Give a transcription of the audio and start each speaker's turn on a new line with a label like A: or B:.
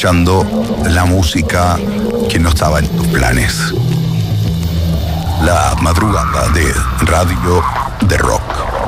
A: escuchando la música que no estaba en tus planes. La madrugada de Radio de Rock.